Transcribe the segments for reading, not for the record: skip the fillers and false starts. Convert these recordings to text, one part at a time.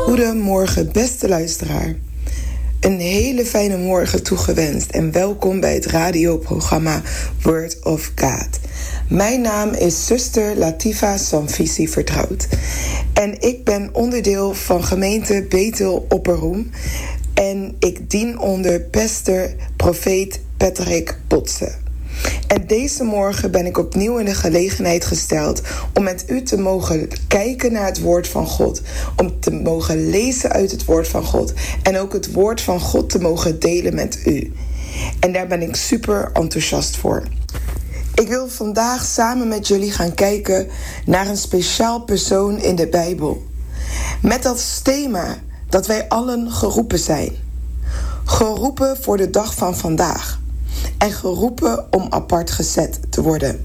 Goedemorgen, beste luisteraar. Een hele fijne morgen toegewenst en welkom bij het radioprogramma Word of God. Mijn naam is zuster Latifa Sanvisi Vertrouwd en ik ben onderdeel van gemeente Bethel Opperoem en ik dien onder pastor profeet Patrick Potsen. En deze morgen ben ik opnieuw in de gelegenheid gesteld om met u te mogen kijken naar het woord van God. Om te mogen lezen uit het woord van God. En ook het woord van God te mogen delen met u. En daar ben ik super enthousiast voor. Ik wil vandaag samen met jullie gaan kijken naar een speciaal persoon in de Bijbel. Met als thema dat wij allen geroepen zijn. Geroepen voor de dag van vandaag. En geroepen om apart gezet te worden.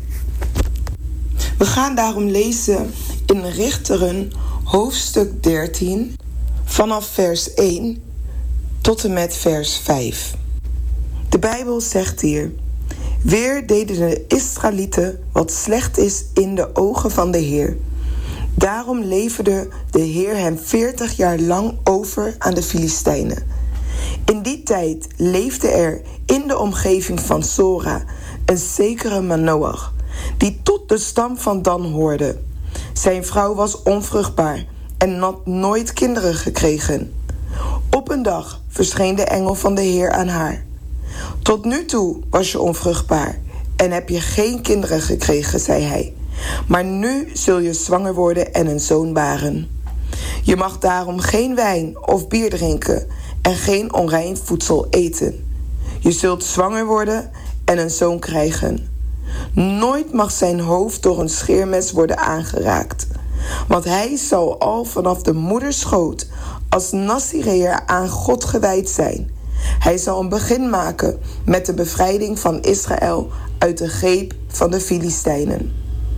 We gaan daarom lezen in Richteren hoofdstuk 13 vanaf vers 1 tot en met vers 5. De Bijbel zegt hier: weer deden de Israëlieten wat slecht is in de ogen van de Heer. Daarom leverde de Heer hem 40 jaar lang over aan de Filistijnen. In die tijd leefde er in de omgeving van Sora een zekere Manoach, die tot de stam van Dan hoorde. Zijn vrouw was onvruchtbaar en had nooit kinderen gekregen. Op een dag verscheen de engel van de Heer aan haar. Tot nu toe was je onvruchtbaar en heb je geen kinderen gekregen, zei hij. Maar nu zul je zwanger worden en een zoon baren. Je mag daarom geen wijn of bier drinken en geen onrein voedsel eten. Je zult zwanger worden en een zoon krijgen. Nooit mag zijn hoofd door een scheermes worden aangeraakt, want hij zal al vanaf de moederschoot als Nazireër aan God gewijd zijn. Hij zal een begin maken met de bevrijding van Israël uit de greep van de Filistijnen.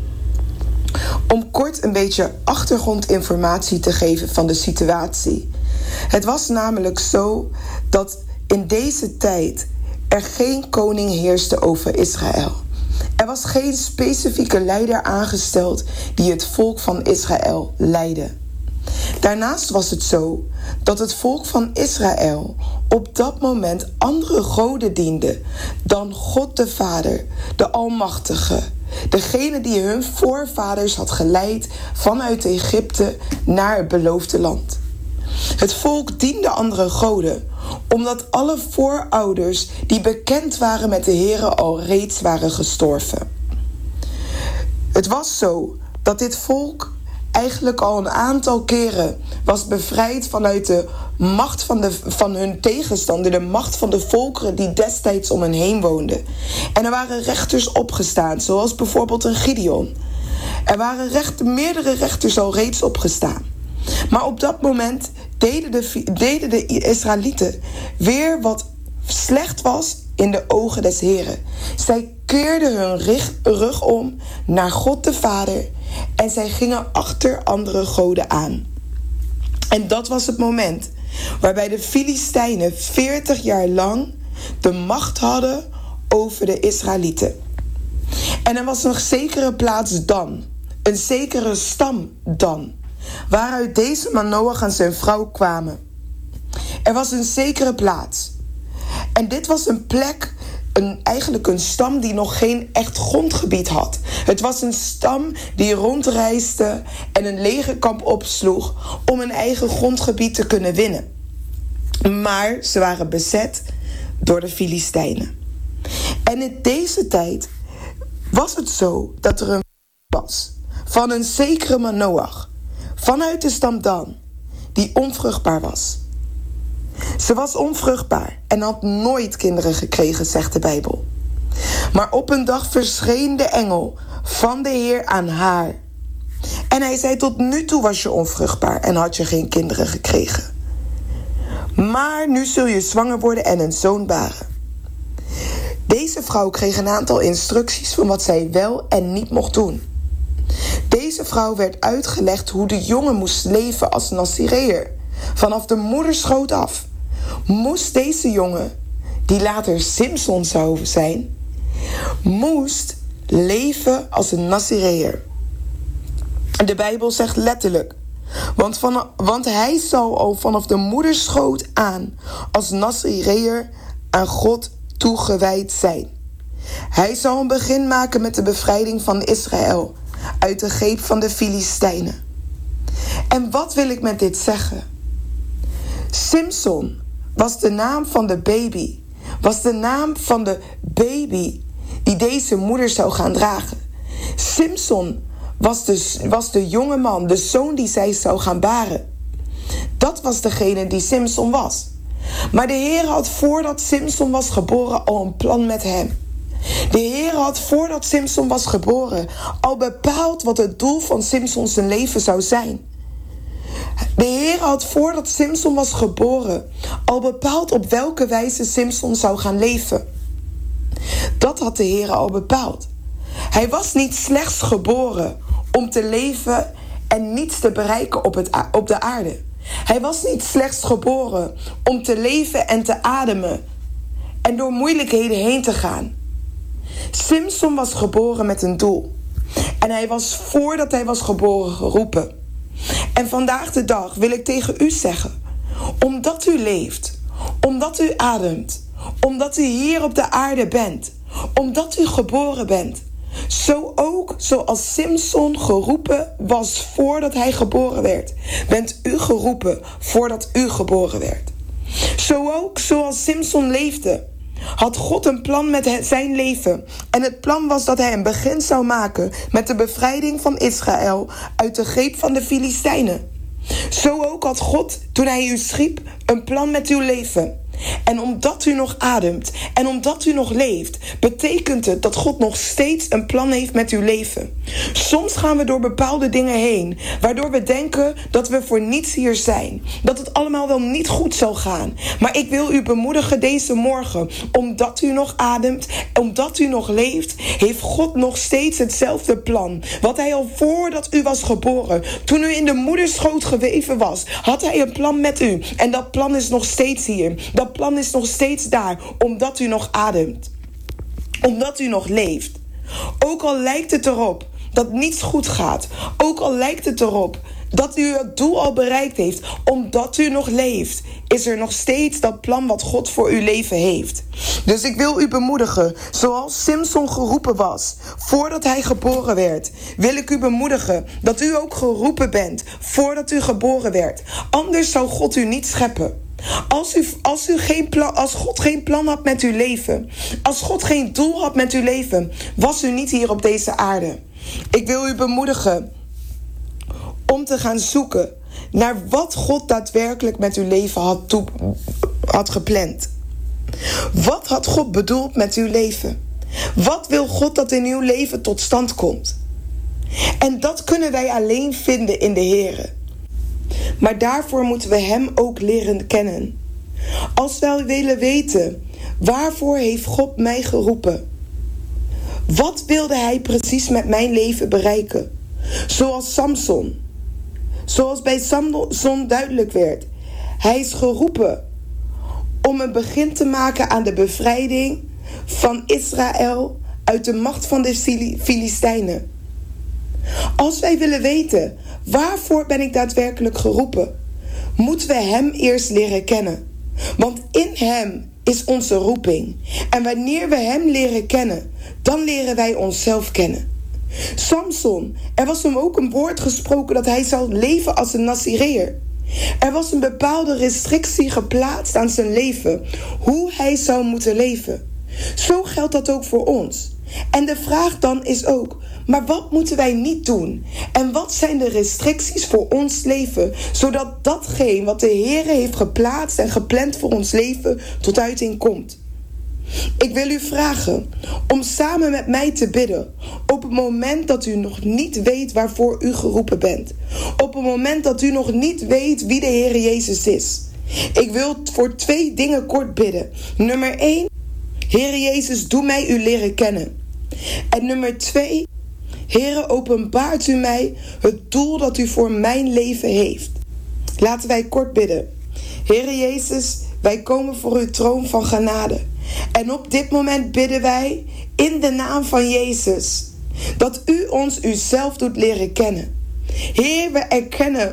Om kort een beetje achtergrondinformatie te geven van de situatie. Het was namelijk zo dat in deze tijd er geen koning heerste over Israël. Er was geen specifieke leider aangesteld die het volk van Israël leidde. Daarnaast was het zo dat het volk van Israël op dat moment andere goden diende dan God de Vader, de Almachtige, degene die hun voorvaders had geleid vanuit Egypte naar het beloofde land. Het volk diende andere goden, omdat alle voorouders die bekend waren met de Heere al reeds waren gestorven. Het was zo dat dit volk eigenlijk al een aantal keren was bevrijd vanuit de macht van hun tegenstander, de macht van de volkeren die destijds om hen heen woonden. En er waren rechters opgestaan, zoals bijvoorbeeld een Gideon. Er waren meerdere rechters al reeds opgestaan. Maar op dat moment deden de Israëlieten weer wat slecht was in de ogen des Heren. Zij keerden hun rug om naar God de Vader en zij gingen achter andere goden aan. En dat was het moment waarbij de Filistijnen 40 jaar lang de macht hadden over de Israëlieten. En er was een zekere plaats Dan, een zekere stam Dan, waaruit deze Manoach en zijn vrouw kwamen. Er was een zekere plaats. En dit was een plek, eigenlijk een stam die nog geen echt grondgebied had. Het was een stam die rondreisde en een legerkamp opsloeg om een eigen grondgebied te kunnen winnen. Maar ze waren bezet door de Filistijnen. En in deze tijd was het zo dat er een was van een zekere Manoach vanuit de stam Dan, die onvruchtbaar was. Ze was onvruchtbaar en had nooit kinderen gekregen, zegt de Bijbel. Maar op een dag verscheen de engel van de Heer aan haar. En hij zei: tot nu toe was je onvruchtbaar en had je geen kinderen gekregen. Maar nu zul je zwanger worden en een zoon baren. Deze vrouw kreeg een aantal instructies van wat zij wel en niet mocht doen. Deze vrouw werd uitgelegd hoe de jongen moest leven als Nazireër. Vanaf de moederschoot af moest deze jongen, die later Simson zou zijn, moest leven als een Nazireër. De Bijbel zegt letterlijk Want hij zal al vanaf de moederschoot aan als Nazireër aan God toegewijd zijn. Hij zal een begin maken met de bevrijding van Israël uit de greep van de Filistijnen. En wat wil ik met dit zeggen? Simson was de naam van de baby. Was de naam van de baby die deze moeder zou gaan dragen. Simson was de jonge man, de zoon die zij zou gaan baren. Dat was degene die Simson was. Maar de Heer had voordat Simson was geboren al een plan met hem. De Heer had voordat Simson was geboren al bepaald wat het doel van Simson zijn leven zou zijn. De Heer had voordat Simson was geboren al bepaald op welke wijze Simson zou gaan leven. Dat had de Heer al bepaald. Hij was niet slechts geboren om te leven en niets te bereiken op de aarde. Hij was niet slechts geboren om te leven en te ademen en door moeilijkheden heen te gaan. Simson was geboren met een doel. En hij was voordat hij was geboren geroepen. En vandaag de dag wil ik tegen u zeggen, omdat u leeft, omdat u ademt, omdat u hier op de aarde bent, omdat u geboren bent, zo ook zoals Simson geroepen was voordat hij geboren werd, bent u geroepen voordat u geboren werd. Zo ook zoals Simson leefde, had God een plan met zijn leven. En het plan was dat hij een begin zou maken met de bevrijding van Israël uit de greep van de Filistijnen. Zo ook had God, toen hij u schiep, een plan met uw leven. En omdat u nog ademt en omdat u nog leeft, betekent het dat God nog steeds een plan heeft met uw leven. Soms gaan we door bepaalde dingen heen, waardoor we denken dat we voor niets hier zijn. Dat het allemaal wel niet goed zal gaan. Maar ik wil u bemoedigen deze morgen, omdat u nog ademt, omdat u nog leeft, heeft God nog steeds hetzelfde plan. Wat hij al voordat u was geboren, toen u in de moederschoot geweven was, had hij een plan met u. En dat plan is nog steeds hier. Dat plan is nog steeds daar, omdat u nog ademt. Omdat u nog leeft. Ook al lijkt het erop dat niets goed gaat. Ook al lijkt het erop dat u het doel al bereikt heeft. Omdat u nog leeft, is er nog steeds dat plan wat God voor uw leven heeft. Dus ik wil u bemoedigen, zoals Simson geroepen was voordat hij geboren werd, wil ik u bemoedigen dat u ook geroepen bent voordat u geboren werd. Anders zou God u niet scheppen. Als God geen plan had met uw leven, als God geen doel had met uw leven, was u niet hier op deze aarde. Ik wil u bemoedigen om te gaan zoeken naar wat God daadwerkelijk met uw leven had gepland. Wat had God bedoeld met uw leven? Wat wil God dat in uw leven tot stand komt? En dat kunnen wij alleen vinden in de Here. Maar daarvoor moeten we hem ook leren kennen. Als wij willen weten, waarvoor heeft God mij geroepen? Wat wilde hij precies met mijn leven bereiken? Zoals Samson. Zoals bij Samson duidelijk werd. Hij is geroepen om een begin te maken aan de bevrijding van Israël uit de macht van de Filistijnen. Als wij willen weten, waarvoor ben ik daadwerkelijk geroepen, moeten we hem eerst leren kennen. Want in hem is onze roeping. En wanneer we hem leren kennen, dan leren wij onszelf kennen. Samson, er was hem ook een woord gesproken dat hij zou leven als een Nazireër. Er was een bepaalde restrictie geplaatst aan zijn leven, hoe hij zou moeten leven. Zo geldt dat ook voor ons. En de vraag dan is ook, maar wat moeten wij niet doen? En wat zijn de restricties voor ons leven, zodat datgene wat de Heer heeft geplaatst en gepland voor ons leven tot uiting komt? Ik wil u vragen om samen met mij te bidden op het moment dat u nog niet weet waarvoor u geroepen bent. Op het moment dat u nog niet weet wie de Heer Jezus is. Ik wil voor 2 dingen kort bidden. Nummer 1, Heer Jezus, doe mij u leren kennen. En nummer 2, Heere, openbaart u mij het doel dat u voor mijn leven heeft. Laten wij kort bidden. Heere Jezus, wij komen voor uw troon van genade. En op dit moment bidden wij in de naam van Jezus dat u ons uzelf doet leren kennen. Heer, we erkennen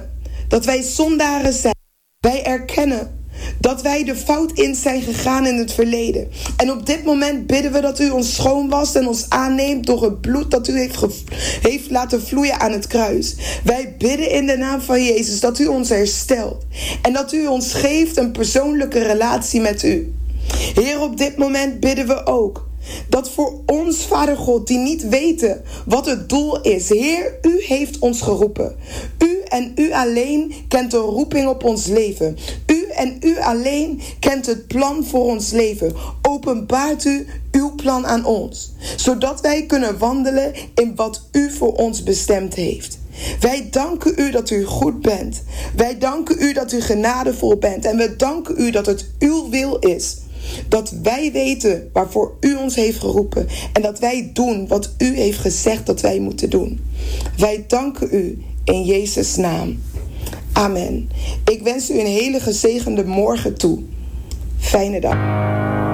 dat wij zondaren zijn. Wij erkennen dat wij de fout in zijn gegaan in het verleden. En op dit moment bidden we dat u ons schoonwast en ons aanneemt door het bloed dat u heeft laten vloeien aan het kruis. Wij bidden in de naam van Jezus dat u ons herstelt. En dat u ons geeft een persoonlijke relatie met u. Heer, op dit moment bidden we ook dat voor ons, Vader God, die niet weten wat het doel is. Heer, u heeft ons geroepen. U en u alleen kent de roeping op ons leven. U en u alleen kent het plan voor ons leven. Openbaart u uw plan aan ons, zodat wij kunnen wandelen in wat u voor ons bestemd heeft. Wij danken u dat u goed bent. Wij danken u dat u genadevol bent. En we danken u dat het uw wil is. Dat wij weten waarvoor u ons heeft geroepen. En dat wij doen wat u heeft gezegd dat wij moeten doen. Wij danken u in Jezus' naam. Amen. Ik wens u een hele gezegende morgen toe. Fijne dag.